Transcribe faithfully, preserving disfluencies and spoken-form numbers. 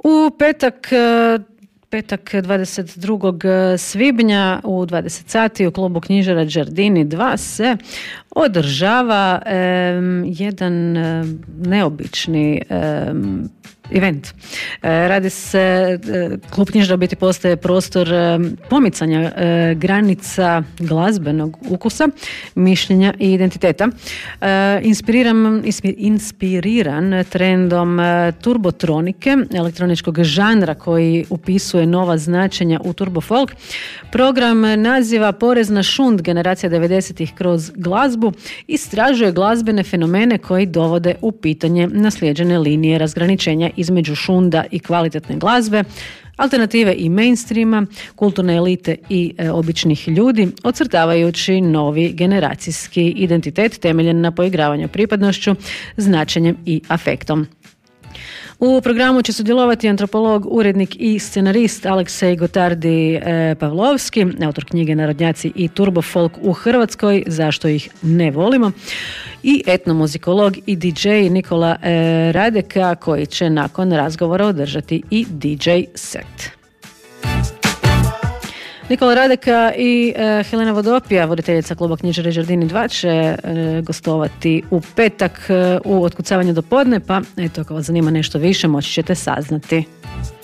U petak petak dvadeset drugog svibnja u dvadeset sati u klubu knjižara Giardini dva se održava eh, jedan eh, neobični eh, event. E, radi se, e, klub knjižara biti postaje prostor e, pomicanja e, granica glazbenog ukusa, mišljenja i identiteta. E, inspiriran, inspiriran trendom e, turbotronike, elektroničkog žanra koji upisuje nova značenja u turbofolk, program naziva Porez na šund generacija devedesetih kroz glazbu istražuje glazbene fenomene koji dovode u pitanje naslijeđene linije razgraničenja između šunda i kvalitetne glazbe, alternative i mainstreama, kulturne elite i e, običnih ljudi, ocrtavajući novi generacijski identitet temeljen na poigravanju pripadnošću, značenjem i afektom. U programu će sudjelovati antropolog, urednik i scenarist Aleksej Gotardi e, Pavlovski, autor knjige Narodnjaci i turbofolk u Hrvatskoj, zašto ih ne volimo, i etnomuzikolog i di džej Nikola e, Radeka, koji će nakon razgovora održati i di džej set. Nikola Radeka i e, Helena Vodopija, voditeljica kluba knjižara Giardini dva, će e, gostovati u petak e, u otkucavanju do podne, pa eto, ako vas zanima nešto više, moći ćete saznati.